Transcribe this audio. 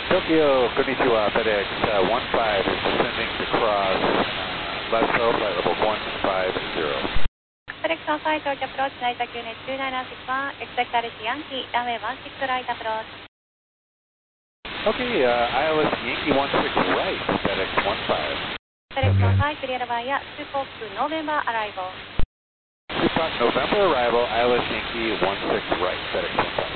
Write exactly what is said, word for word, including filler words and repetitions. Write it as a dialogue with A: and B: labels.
A: Tokyo, konnichiwa, FedEx uh, one five is descending to cross uh, Lesso, flight level one five zero.
B: FedEx one five, Tokyo approach, Narita Q N H two nine nine six one, expect R S Yankee, runway one six right approach.
A: Okay, uh, I L S Yankee one six right, FedEx one five.
B: FedEx one five, clear via Sucop November arrival.
A: Sucop November arrival, I L S Yankee one six right, FedEx one five.